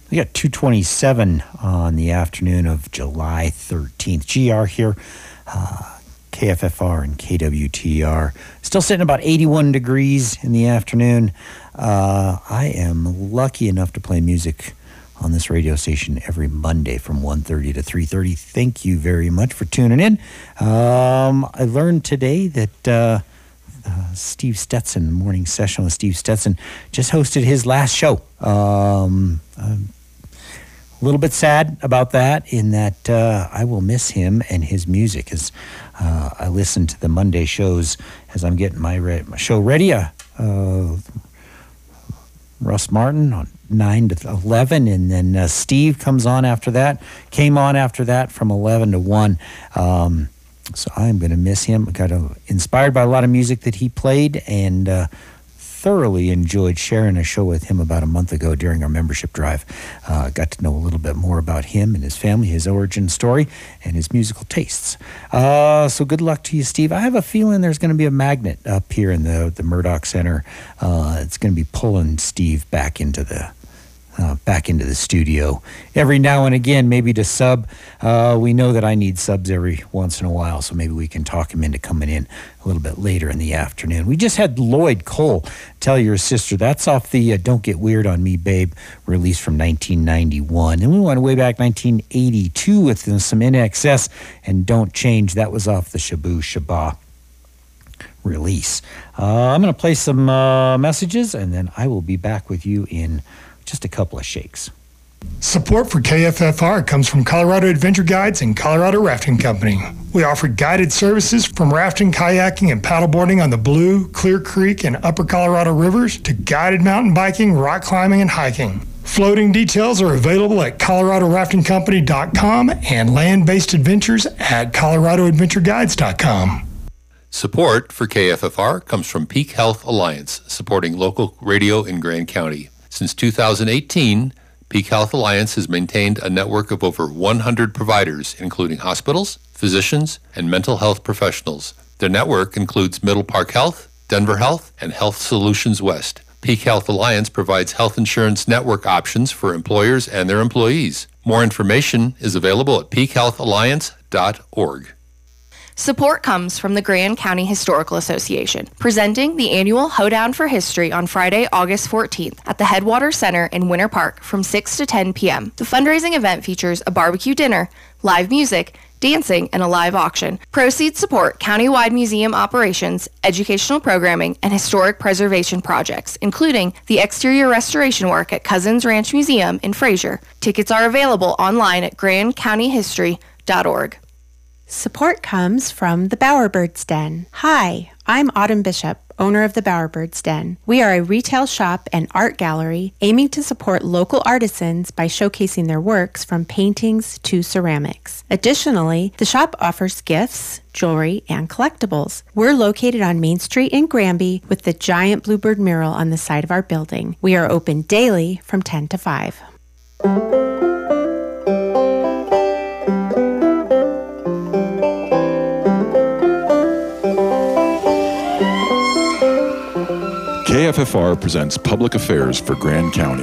We got 2:27 on the afternoon of July 13th. GR here, KFFR and KWTR. Still sitting about 81 degrees in the afternoon. I am lucky enough to play music on this radio station every Monday from 1:30 to 3:30. Thank you very much for tuning in. I learned today that Steve Stetson, Morning Session with Steve Stetson, just hosted his last show. A little bit sad about that, in that I will miss him and his music as I listen to the Monday shows as I'm getting my show ready. Russ Martin on 9 to 11, and then Steve came on after that from 11 to 1. So I'm going to miss him. Got inspired by a lot of music that he played, and thoroughly enjoyed sharing a show with him about a month ago during our membership drive. Got to know a little bit more about him and his family, his origin story, and his musical tastes. So good luck to you, Steve. I have a feeling there's going to be a magnet up here in the Murdoch Center. It's going to be pulling Steve back into the studio every now and again, maybe to sub. We know that I need subs every once in a while, so maybe we can talk him into coming in a little bit later in the afternoon. We just had Lloyd Cole, Tell Your Sister. That's off the Don't Get Weird on Me, Babe, release from 1991. And we went way back 1982 with some NXS and Don't Change. That was off the Shabu Shabba release. I'm going to play some messages, and then I will be back with you in just a couple of shakes. Support for KFFR comes from Colorado Adventure Guides and Colorado Rafting Company. We offer guided services from rafting, kayaking, and paddleboarding on the Blue, Clear Creek, and Upper Colorado rivers to guided mountain biking, rock climbing, and hiking. Floating details are available at coloradoraftingcompany.com and land-based adventures at coloradoadventureguides.com. Support for KFFR comes from Peak Health Alliance, supporting local radio in Grand County. Since 2018, Peak Health Alliance has maintained a network of over 100 providers, including hospitals, physicians, and mental health professionals. Their network includes Middle Park Health, Denver Health, and Health Solutions West. Peak Health Alliance provides health insurance network options for employers and their employees. More information is available at peakhealthalliance.org. Support comes from the Grand County Historical Association, presenting the annual Hoedown for History on Friday, August 14th at the Headwater Center in Winter Park from 6 to 10 p.m. The fundraising event features a barbecue dinner, live music, dancing, and a live auction. Proceeds support countywide museum operations, educational programming, and historic preservation projects, including the exterior restoration work at Cousins Ranch Museum in Fraser. Tickets are available online at grandcountyhistory.org. Support comes from the Bowerbirds Den. Hi, I'm Autumn Bishop, owner of the Bowerbirds Den. We are a retail shop and art gallery aiming to support local artisans by showcasing their works from paintings to ceramics. Additionally, the shop offers gifts, jewelry, and collectibles. We're located on Main Street in Granby with the giant bluebird mural on the side of our building. We are open daily from 10 to 5. KFFR presents Public Affairs for Grand County.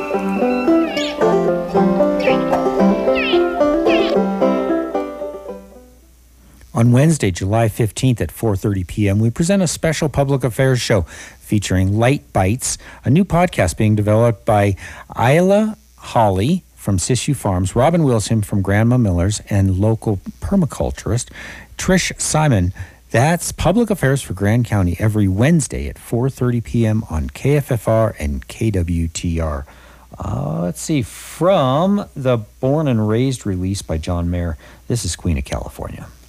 On Wednesday, July 15th at 4:30 p.m., we present a special public affairs show featuring Light Bites, a new podcast being developed by Isla Holly from Sissu Farms, Robin Wilson from Grandma Miller's, and local permaculturist Trish Simon. That's Public Affairs for Grand County every Wednesday at 4:30 p.m. on KFFR and KWTR. Let's see, from the Born and Raised release by John Mayer, this is Queen of California.